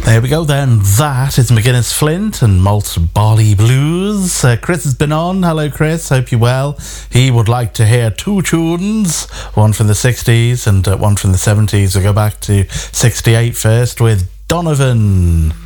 There we go then. That is McGuinness Flint and Malt Barley Blues. Chris has been on. Hello, Chris. Hope you're well. He would like to hear two tunes, one from the 60s and one from the 70s. We'll go back to 68 first with Donovan.